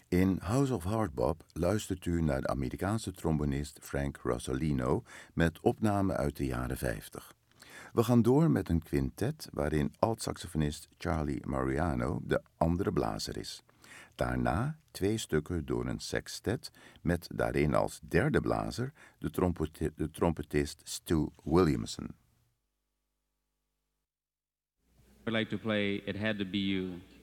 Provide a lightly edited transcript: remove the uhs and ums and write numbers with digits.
In House of Hardbop luistert u naar de Amerikaanse trombonist Frank Rosolino met opnamen uit de jaren 50. We gaan door met een quintet waarin alt-saxofonist Charlie Mariano de andere blazer is. Daarna 2 stukken door een sextet met daarin als derde blazer de trompetist Stu Williamson. I'd like to play It Had to Be You.